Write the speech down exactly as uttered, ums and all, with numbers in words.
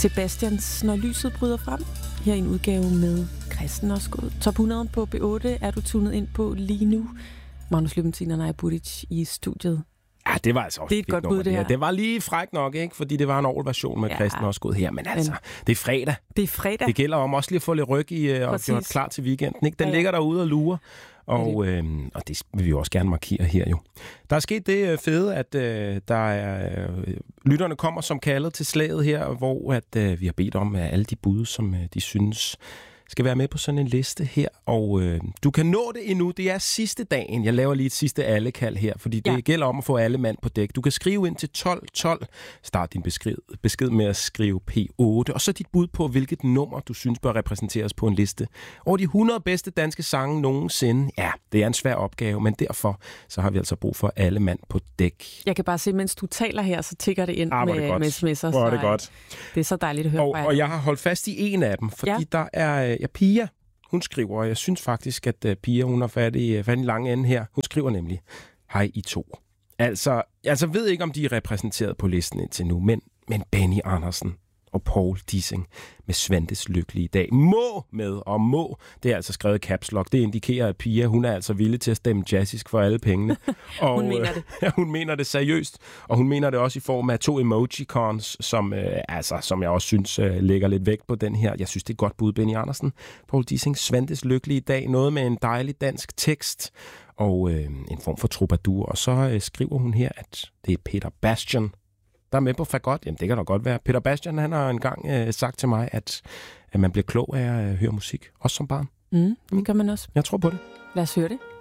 Sebastians Når lyset bryder frem. Her i en udgave med Kristen Osgaard. Top hundrede på B otte er du tunet ind på lige nu. Magnus Løbentin og Naja Budic i studiet. Ja, det var altså også det er et godt bud, det her. Det var lige frækt nok, ikke? Fordi det var en Aarhus-version med ja, Kristen Osgaard her. Men altså, men det er fredag. Det er fredag. Det gælder om også lige at få lidt ryg i og gjort klar til weekenden, ikke? Den ja, ja. ligger derude og lurer. Og, øh, og det vil vi jo også gerne markere her jo. Der er sket det fede, at øh, der er, øh, lytterne kommer som kaldet til slaget her, hvor at, øh, vi har bedt om at alle de bud, som øh, de synes skal være med på sådan en liste her. Og øh, du kan nå det endnu. Det er sidste dagen. Jeg laver lige et sidste allekald her, fordi det ja. gælder om at få alle mand på dæk. Du kan skrive ind til tolv tolv. Start din besked, besked med at skrive P otte, og så dit bud på, hvilket nummer du synes bør repræsenteres på en liste. Over de hundrede bedste danske sange nogensinde. Ja, det er en svær opgave, men derfor så har vi altså brug for alle mand på dæk. Jeg kan bare se, mens du taler her, så tikker det ind ah, med, med sms'er. Hvor er det godt. Det er så dejligt at høre og, fra jer. Og jeg har holdt fast i en af dem, fordi ja. der er ja, Pia. Hun skriver, og jeg synes faktisk, at uh, Pia, hun har fat i, fat i lange ende her. Hun skriver nemlig, hej I to. Altså, altså ved ikke, om de er repræsenteret på listen indtil nu, men, men Benny Andersen og Paul Dissing med Svantes lykkelige dag må med, og må, det er altså skrevet caps lock. Det indikerer, at Pia, hun er altså villig til at stemme jazzisk for alle pengene. Og, hun mener det. Ja, hun mener det seriøst, og hun mener det også i form af to emojicons, som, øh, altså, som jeg også synes øh, lægger lidt vægt på den her. Jeg synes, det er et godt bud, Benny Andersen. Paul Dissing, Svantes lykkelige dag, noget med en dejlig dansk tekst og øh, en form for troubadour. Og så øh, skriver hun her, at det er Peter Bastian, der er med på fagot. Jamen, det kan da godt være. Peter Bastian, han har engang øh, sagt til mig, at, at man bliver klog af at øh, høre musik, også som barn. Mm, det gør man også. Jeg tror på det. Lad os høre det.